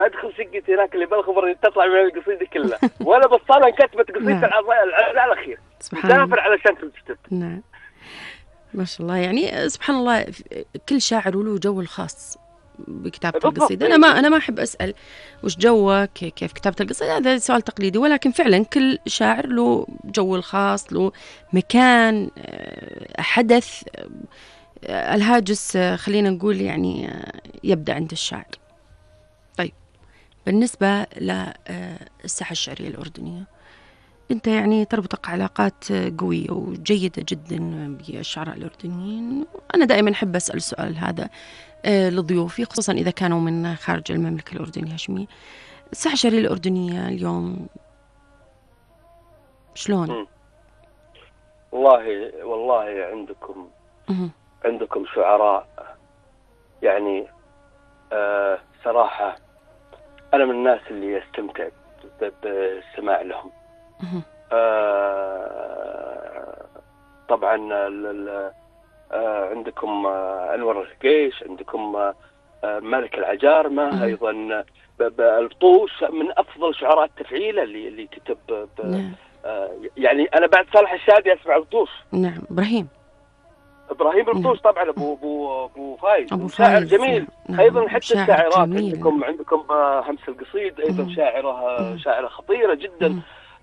ادخل شقتي هناك اللي بالخبر تطلع من القصيده كلها، ولا بصالها كتبت قصيده العزاء الاخير، مسافر علشان تكتب. نعم ما شاء الله. يعني سبحان الله، كل شاعر وله جو الخاص بكتابة القصيدة. أنا ما أحب أسأل وش جوك كيف كتابة القصيدة، هذا سؤال تقليدي، ولكن فعلا كل شاعر له جو الخاص، له مكان، حدث، الهاجس، خلينا نقول يعني يبدأ عند الشاعر. طيب بالنسبة للساحة الشعرية الأردنية، أنت يعني تربطك علاقات قوية وجيدة جدا بالشعراء الأردنيين. أنا دائما أحب أسأل السؤال هذا لضيوفي، خصوصا إذا كانوا من خارج المملكة الأردنية الهاشمية. الساحة الشعرية الأردنية اليوم شلون؟ والله عندكم شعراء يعني صراحة أنا من الناس اللي يستمتع بالسماع لهم. طبعا عندكم أنور القيش، عندكم مالك العجارمة، أيضا البطوش من أفضل شعراء التفعيلة اللي كتب يعني أنا بعد صالح الشادي أسمع البطوش. نعم إبراهيم البطوش طبعا أبو فايز شاعر جميل. نعم. أيضا حتى الشاعرات جميل. عندكم همس القصيد أيضا شاعرة خطيرة جدا.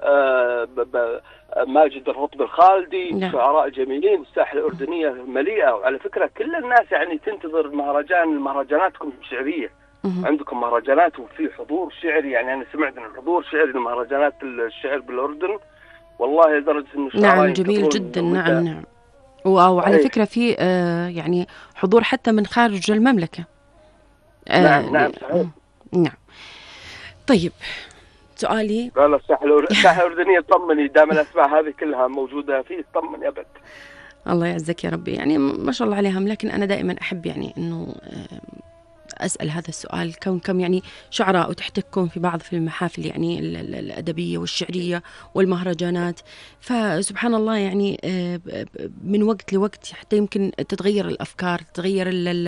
ماجد الرطب الخالدي، شعراء جميلين. الساحة الأردنية مليئة، وعلى فكرة كل الناس يعني تنتظر مهرجاناتكم الشعرية. عندكم مهرجانات وفي حضور شعري، يعني أنا سمعت عن حضور شعري لمهرجانات الشعر بالأردن، والله لدرجة إنه نعم جميل جدا. نعم وعلى فكرة في يعني حضور حتى من خارج المملكة. نعم صحيح. نعم. طيب سؤالي، لا الساحة الأردنية طمني، دام الأسماء هذه كلها موجودة فيه طمني أبد. الله يعزك يا ربي، يعني ما شاء الله عليهم. لكن أنا دائما أحب يعني أنه أسأل هذا السؤال، كونكم يعني شعراء وتحتكم في المحافل يعني الأدبية والشعرية والمهرجانات، فسبحان الله يعني من وقت لوقت حتى يمكن تتغير الأفكار، تتغير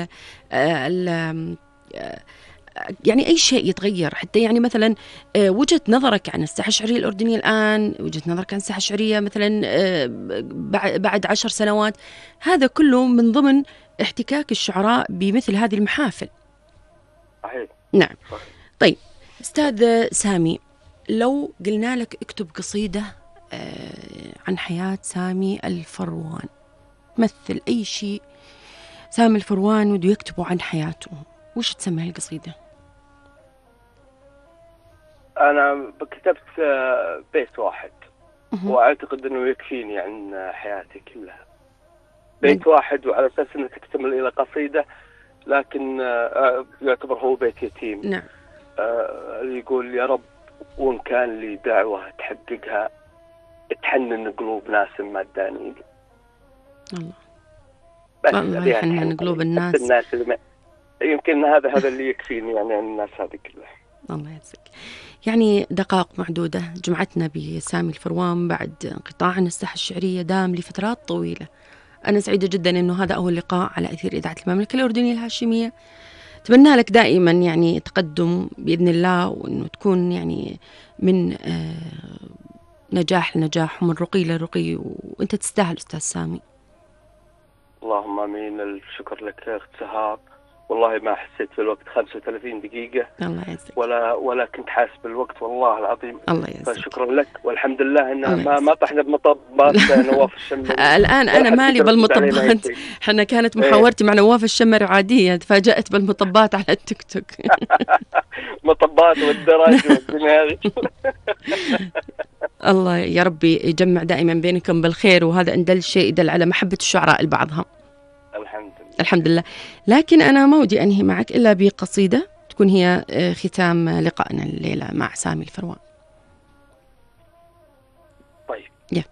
ال يعني أي شيء يتغير. حتى يعني مثلا وجهة نظرك عن الساحة الشعرية الأردنية الآن، وجهة نظرك عن الساحة الشعرية مثلا بعد 10 سنوات، هذا كله من ضمن احتكاك الشعراء بمثل هذه المحافل. صحيح. نعم. طيب أستاذ سامي، لو قلنا لك اكتب قصيدة عن حياة سامي الفروان، مثل أي شيء سامي الفروان وده يكتبوا عن حياته، وش تسمى القصيدة؟ أنا كتبت بيت واحد وأعتقد أنه يكفيني عن حياتي كلها. بيت واحد وعلى أساس أنه تكتمل إلى قصيدة، لكن يعتبر هو بيت يتيم. نعم. يقول: يا رب وإن كان لي دعوة تحققها، تحنن قلوب ناس مادانين. الله يحنن قلوب الناس. يمكن هذا اللي يكفيني يعني عن الناس هذه كلها. الله يعزك. يعني دقائق معدودة جمعتنا بسامي الفروان بعد انقطاع عن الساحة الشعرية دام لفترات طويلة. أنا سعيدة جدا أنه هذا أول لقاء على أثير إذاعة المملكة الأردنية الهاشمية. أتمنى لك دائما يعني تقدم بإذن الله، وأنه تكون يعني من نجاح لنجاح ومن رقي لرقي، وأنت تستاهل أستاذ سامي. اللهم آمين. الشكر لك يا أخت سهار، والله ما حسيت بالوقت 35 دقيقة. الله يعزك. ولا كنت حاسب بالوقت والله العظيم. الله يعزك. فشكرا لك، والحمد لله إن ما طحنا بمطبات نواف الشمري. الآن أنا مالي بالمطبات، حنا كانت محاورتي مع نواف الشمري عادية، تفاجأت بالمطبات على التيك توك. مطبات والدراج والدنيا هذه. الله يا ربي يجمع دائما بينكم بالخير، وهذا إن دل شيء يدل على محبة الشعراء لبعضهم. الحمد لله. لكن أنا ما ودي أنهي معك إلا بقصيدة تكون هي ختام لقائنا الليلة مع سامي الفروان. طيب.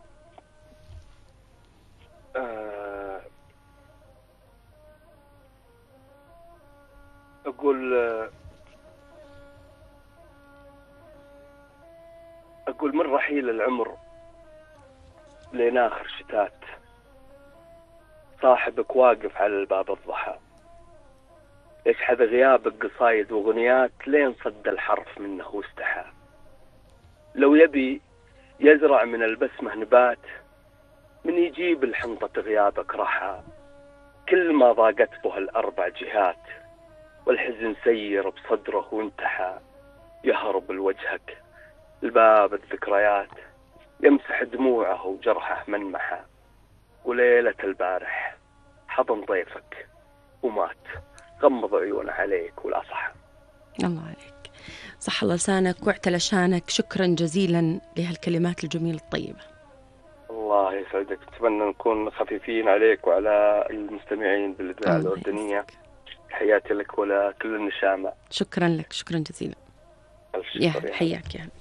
أقول من رحيل العمر لين آخر شتات، صاحبك واقف على الباب الضحى، يشحذ غيابك قصايد وغنيات لين صد الحرف منه واستحى. لو يبي يزرع من البسمة نبات، من يجيب الحنطة غيابك رحى. كل ما ضاقت به الأربع جهات، والحزن سير بصدره وانتحى. يهرب لوجهك الباب الذكريات، يمسح دموعه وجرحه منمحى. وليلة البارح حضن ضيفك ومات، غمض عيونه عليك ولا صح. الله عليك، صح الله لسانك واعتلى شانك. شكرا جزيلا لهالكلمات الجميلة الطيبة. الله يسعدك، أتمنى نكون خفيفين عليك وعلى المستمعين بالإذاعة الأردنية. حياتي لك ولكل النشامة. شكرا لك، شكرا جزيلا. يا حياك يا